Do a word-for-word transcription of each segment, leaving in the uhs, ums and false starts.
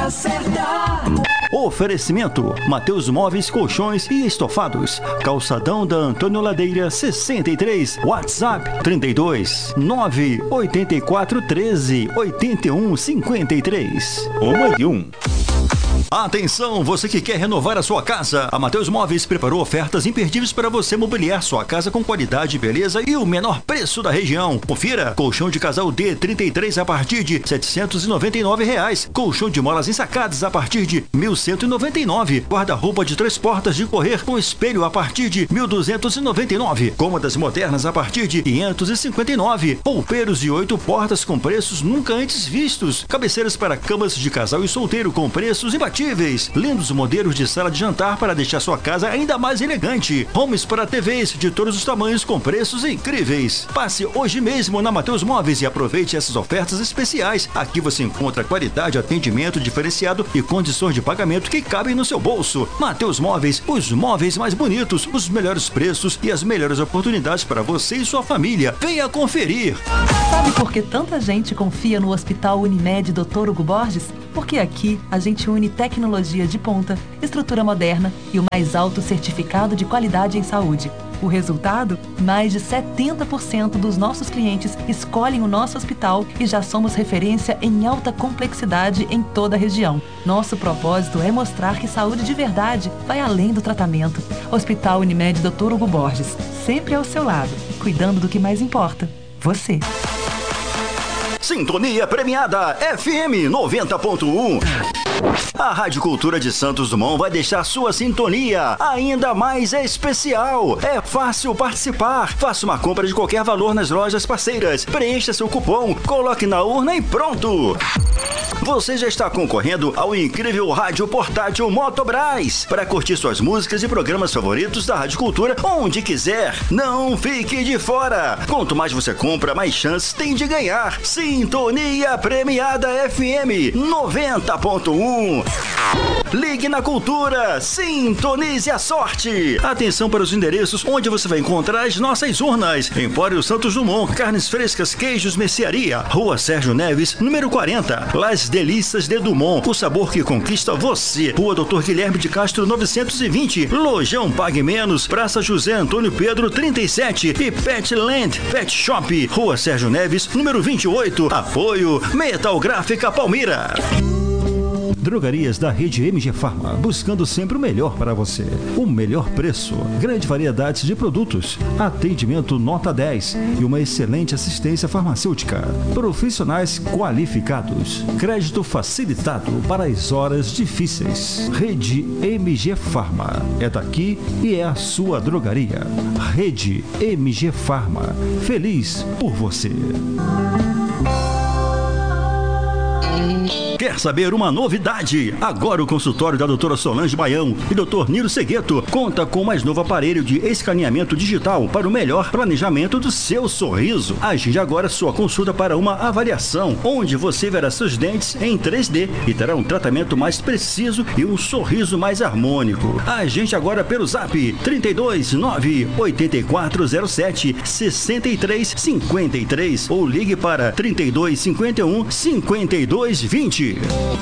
certa. Oferecimento: Mateus Móveis, Colchões e Estofados. Calçadão da Antônio Ladeira sessenta e três. WhatsApp trinta e dois, nove oito quatro, treze, oitenta e um, cinquenta e três. Uma e um. Atenção, você que quer renovar a sua casa. A Mateus Móveis preparou ofertas imperdíveis para você mobiliar sua casa com qualidade, beleza e o menor preço da região. Confira: colchão de casal D trinta e três a partir de setecentos e noventa e nove reais. Colchão de molas ensacadas a partir de mil cento e noventa e nove. Guarda-roupa de três portas de correr com espelho a partir de mil duzentos e noventa e nove. Cômodas modernas a partir de quinhentos e cinquenta e nove. Poupeiros de oito portas com preços nunca antes vistos. Cabeceiras para camas de casal e solteiro com preços imbatíveis. Lindos modelos de sala de jantar para deixar sua casa ainda mais elegante. Homes para T Vs de todos os tamanhos com preços incríveis. Passe hoje mesmo na Mateus Móveis e aproveite essas ofertas especiais. Aqui você encontra qualidade, atendimento diferenciado e condições de pagamento que cabem no seu bolso. Mateus Móveis, os móveis mais bonitos, os melhores preços e as melhores oportunidades para você e sua família. Venha conferir. Sabe por que tanta gente confia no Hospital Unimed doutor Hugo Borges? Porque aqui a gente une tecnologia de ponta, estrutura moderna e o mais alto certificado de qualidade em saúde. O resultado? Mais de setenta por cento dos nossos clientes escolhem o nosso hospital e já somos referência em alta complexidade em toda a região. Nosso propósito é mostrar que saúde de verdade vai além do tratamento. Hospital Unimed doutor Hugo Borges, sempre ao seu lado, cuidando do que mais importa, você. Sintonia premiada F M noventa ponto um. A Rádio Cultura de Santos Dumont vai deixar sua sintonia ainda mais especial. É fácil participar. Faça uma compra de qualquer valor nas lojas parceiras. Preencha seu cupom, coloque na urna e pronto. Você já está concorrendo ao incrível rádio portátil Motobras para curtir suas músicas e programas favoritos da Rádio Cultura onde quiser. Não fique de fora. Quanto mais você compra, mais chances tem de ganhar. Sintonia premiada F M noventa ponto um. Ligue na Cultura, sintonize a sorte. Atenção para os endereços onde você vai encontrar as nossas urnas. Empório Santos Dumont, carnes frescas, queijos, mercearia. Rua Sérgio Neves, número quarenta. Las Delícias de Dumont, o sabor que conquista você. Rua Doutor Guilherme de Castro, novecentos e vinte. Lojão Pague Menos, Praça José Antônio Pedro, trinta e sete. E Petland Pet Shop, Rua Sérgio Neves, número vinte e oito. Apoio Metal Gráfica Palmira. Drogarias da rede M G Pharma, buscando sempre o melhor para você. O melhor preço, grande variedade de produtos, atendimento nota dez e uma excelente assistência farmacêutica. Profissionais qualificados, crédito facilitado para as horas difíceis. Rede M G Pharma, é daqui e é a sua drogaria. Rede M G Pharma, feliz por você. Quer saber uma novidade? Agora o consultório da doutora Solange Baião e doutor Nilo Segueto conta com o mais novo aparelho de escaneamento digital para o melhor planejamento do seu sorriso. Agende agora sua consulta para uma avaliação, onde você verá seus dentes em três D e terá um tratamento mais preciso e um sorriso mais harmônico. Agende agora pelo zap trinta e dois, nove oito quatro zero sete, seis três cinco três ou ligue para trinta e dois, cinquenta e um, cinquenta e dois, vinte.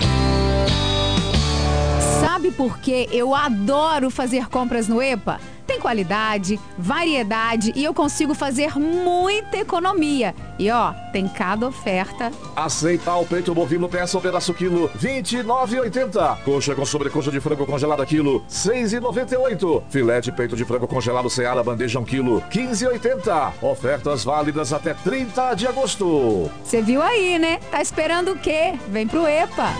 Sabe por que eu adoro fazer compras no EPA? Tem qualidade, variedade e eu consigo fazer muita economia. E ó, tem cada oferta. Aceitar o peito bovino peça um pedaço quilo, vinte e nove reais e oitenta centavos. Coxa com sobrecoxa de frango congelada quilo, seis reais e noventa e oito centavos. Filé de peito de frango congelado Seara bandeja um quilo, quinze reais e oitenta centavos. Ofertas válidas até trinta de agosto. Você viu aí, né? Tá esperando o quê? Vem pro EPA.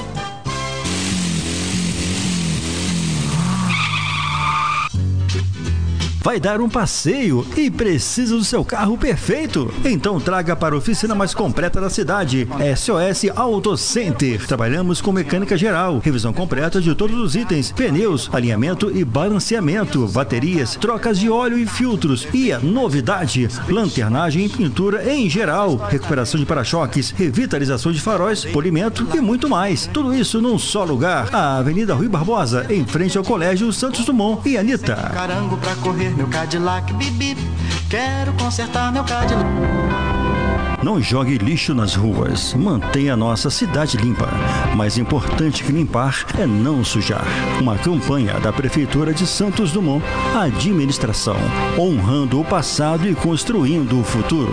Vai dar um passeio e precisa do seu carro perfeito? Então traga para a oficina mais completa da cidade, S O S Auto Center. Trabalhamos com mecânica geral, revisão completa de todos os itens, pneus, alinhamento e balanceamento, baterias, trocas de óleo e filtros. E a novidade, lanternagem e pintura em geral, recuperação de para-choques, revitalização de faróis, polimento e muito mais. Tudo isso num só lugar. A Avenida Rui Barbosa, em frente ao Colégio Santos Dumont e Anitta. Carango pra correr meu Cadillac, bip, bip. Quero consertar meu Cadillac. Não jogue lixo nas ruas. Mantenha a nossa cidade limpa. Mais importante que limpar é não sujar. Uma campanha da Prefeitura de Santos Dumont. Administração, honrando o passado e construindo o futuro.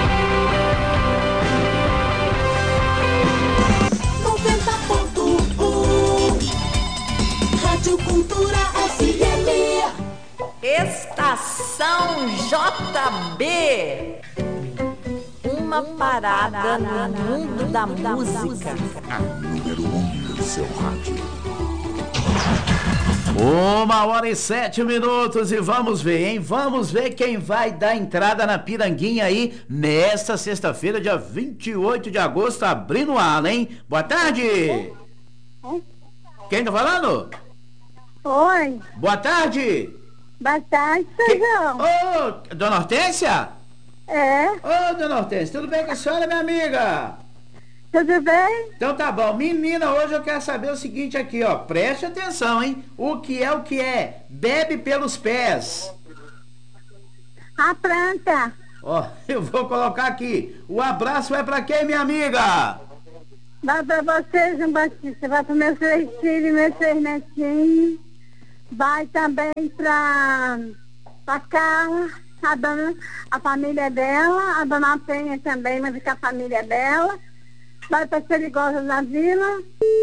noventa ponto um Rádio Cultura F M. Estação J B. Uma parada no mundo da música. A número um do seu rádio. Uma hora e sete minutos e vamos ver, hein? Vamos ver quem vai dar entrada na Piranguinha aí nesta sexta-feira, dia vinte e oito de agosto, abrindo a ala, hein? Boa tarde! Quem tá falando? Oi. Boa tarde! Boa tarde, Sejão. Ô, dona Hortência? É. Ô, dona Hortência, tudo bem com a senhora, minha amiga? Tudo bem? Então tá bom. Menina, hoje eu quero saber o seguinte aqui, ó. Preste atenção, hein? O que é o que é? Bebe pelos pés. A planta. Ó, eu vou colocar aqui. O abraço é pra quem, minha amiga? Vai pra você, João Batista. Vai para meus três filhos, meus três netinhos. Vai também pra, pra Carla, a, dona, a família dela. A dona Penha também, mas com a família dela. Vai para Serigosa da Vila.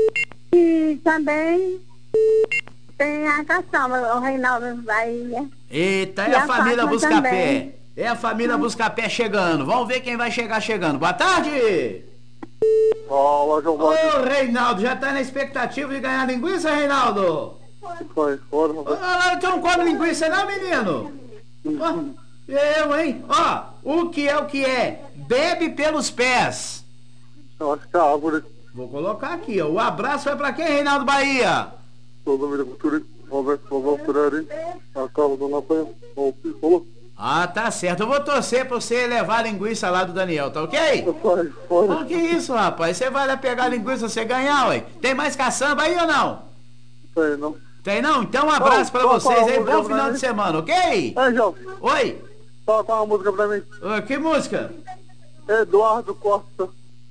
E também tem a caçamba, o Reinaldo Bahia. Eita, E é a a família Fátima Buscapé. também. É a família Buscapé chegando. Vamos ver quem vai chegar chegando. Boa tarde! Fala, João Batista. Ô, Reinaldo, já tá na expectativa de ganhar linguiça, Reinaldo? Foi, foi, Ah, tu não come linguiça não, menino? Ó, eu, hein? Ó, o que é o que é? Bebe pelos pés. Eu acho que é a árvore. Vou colocar aqui, ó. O abraço é pra quem, Reinaldo Bahia? Toda a vida cultura, Roberto Roberto a Carla, Dona Penha, o Piccolo. Ah, tá certo. Eu vou torcer pra você levar a linguiça lá do Daniel, tá ok? Foi, foi. O que isso, rapaz? Você vai lá pegar a linguiça, você ganhar, ué. Tem mais caçamba aí ou não? Tem, não. Tem não? Então um abraço pra vocês aí. Música Bom pra final mim. de semana, ok? Ei, João, Oi. toca uma música pra mim. Ah, que música? Eduardo Costa.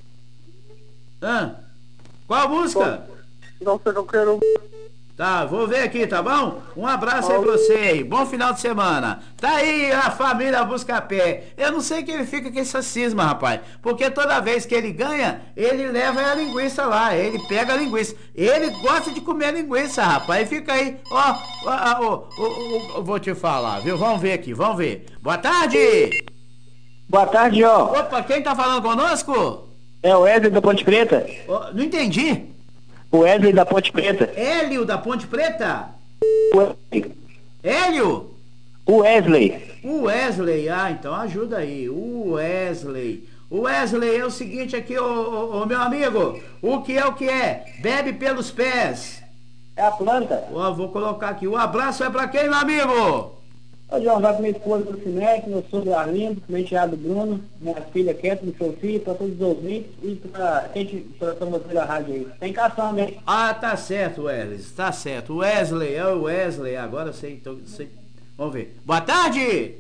Hã? Qual música? Não sei que eu quero. Tá, vou ver aqui, tá bom? Um abraço aí pra você aí. Bom final de semana. Tá aí a família Buscapé. Eu não sei que ele fica com essa cisma, rapaz. Porque toda vez que ele ganha, ele leva a linguiça lá. Ele pega a linguiça. Ele gosta de comer linguiça, rapaz. E fica aí, ó, ó, ó, ó, ó, ó, vou te falar, viu? Vamos ver aqui, vamos ver. Boa tarde! Boa tarde, ó. Opa, quem tá falando conosco? É o Wesley da Ponte Preta. Ó, não entendi. O Wesley da Ponte Preta. Hélio da Ponte Preta? O Wesley. Hélio? O Wesley. O Wesley, ah, então ajuda aí. O Wesley. O Wesley é o seguinte aqui, ô, ô, ô, meu amigo. O que é o que é? Bebe pelos pés. É a planta. Ó, vou colocar aqui. O abraço é pra quem, meu amigo? Ô, João, vai pra minha esposa do Cinec, meu sogro Arlindo, meu enteado Bruno, minha filha Kétrin, meu filho, pra todos os ouvintes e pra gente, pra você da rádio aí. Tem caçamba, hein? Ah, tá certo, Wesley. Tá certo. Wesley, é o Wesley. Agora eu sei, tô, sei. Vamos ver. Boa tarde!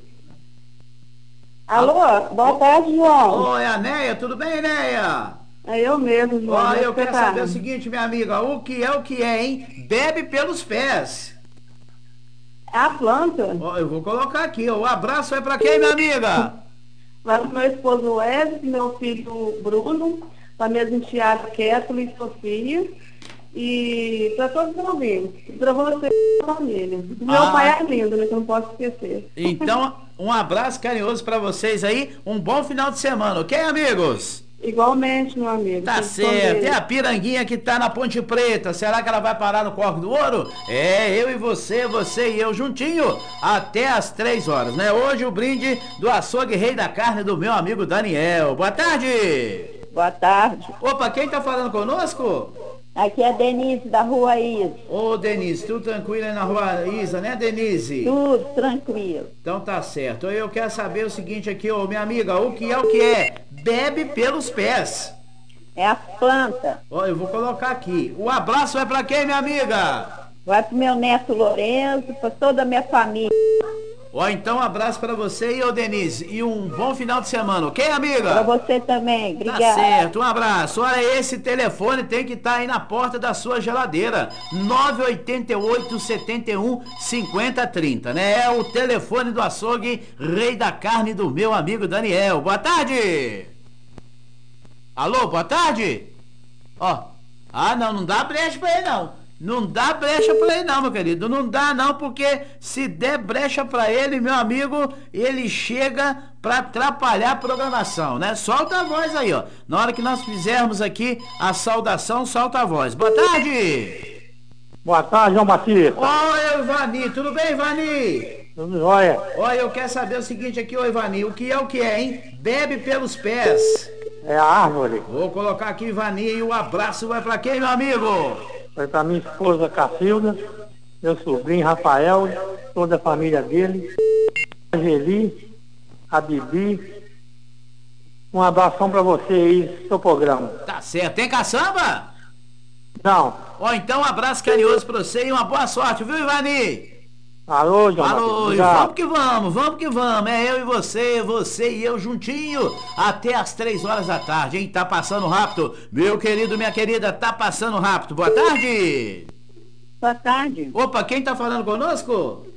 Alô, boa tarde, João. Oi, Anéia, tudo bem, Neia? É eu mesmo, João. Ó, eu Você quero tá? saber o seguinte, minha amiga. O que é o que é, hein? Bebe pelos pés. É a planta. Ó, eu vou colocar aqui, ó. O abraço é pra quem, minha amiga? Vai pro meu esposo Wesley, meu filho Bruno, pra minhas enteadas Kétrin e Sofia. E pra todos os ouvintes. E pra você e pra família. Meu Ah. pai é lindo, né? Que eu não posso esquecer. Então, um abraço carinhoso pra vocês aí. Um bom final de semana, ok, amigos? Igualmente, meu amigo. Tá Tem que certo. esconder. É a Piranguinha que tá na Ponte Preta. Será que ela vai parar no Corre do Ouro? É, eu e você, você e eu juntinho, até as três horas, né? Hoje o brinde do açougue Rei da Carne do meu amigo Daniel. Boa tarde! Boa tarde. Opa, quem tá falando conosco? Aqui é a Denise, da Rua Isa. Ô, Denise, tudo tranquilo aí na Rua Isa, né, Denise? Tudo tranquilo. Então tá certo. Eu quero saber o seguinte aqui, ô, minha amiga, o que é o que é? Bebe pelos pés. É a planta. Ó, eu vou colocar aqui. O abraço é pra quem, minha amiga? Vai pro meu neto Lourenço, pra toda a minha família. Ó, então um abraço pra você e ô Denise. E um bom final de semana, ok, amiga? Pra você também, obrigada. Tá certo, um abraço. Olha, esse telefone tem que estar aí na porta da sua geladeira. nove oito oito, sete um, cinco zero três zero, né? É o telefone do açougue Rei da Carne do meu amigo Daniel. Boa tarde! Alô, boa tarde? Ó, ah não, não dá brecha pra ele não. Não dá brecha pra ele não, meu querido. Não dá não, porque se der brecha pra ele, meu amigo, ele chega pra atrapalhar a programação, né? Solta a voz aí, ó. Na hora que nós fizermos aqui a saudação, solta a voz. Boa tarde! Boa tarde, João Batista. Oi, Ivani. Tudo bem, Ivani? Tudo jóia. Olha, eu quero saber o seguinte aqui, ô Ivani. O que é o que é, hein? Bebe pelos pés. É a árvore. Vou colocar aqui, Ivani, e o abraço vai pra quem, meu amigo? Foi pra minha esposa Cacilda, meu sobrinho Rafael, toda a família dele, a Geli, a Bibi. Um abração pra você aí no seu programa. Tá certo. Tem caçamba? Não. Ó, então um abraço carinhoso pra você e uma boa sorte, viu, Ivani? Alô, João. Alô, vamos que vamos, vamos que vamos. É eu e você, você e eu juntinho, até as três horas da tarde, hein? Tá passando rápido. Meu querido, minha querida, tá passando rápido. Boa tarde. Boa tarde. Opa, quem tá falando conosco?